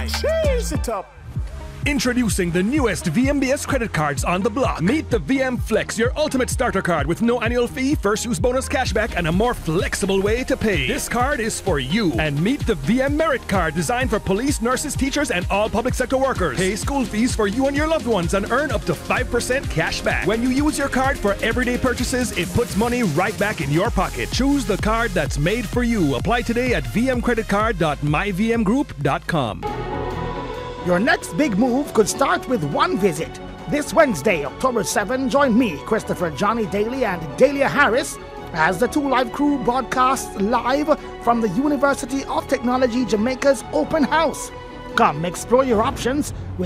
time. Cheese it up. Introducing the newest VMBS credit cards on the block. Meet the VM Flex, your ultimate starter card with no annual fee, first use bonus cashback, and a more flexible way to pay. This card is for you. And meet the VM Merit card, designed for police, nurses, teachers, and all public sector workers. Pay school fees for you and your loved ones and earn up to 5% cash back. When you use your card for everyday purchases, it puts money right back in your pocket. Choose the card that's made for you. Apply today at vmcreditcard.myvmgroup.com. Your next big move could start with one visit. This Wednesday, October 7, join me, Christopher Johnny Daly, and Dahlia Harris as the 2 Live crew broadcasts live from the University of Technology Jamaica's open house. Come explore your options with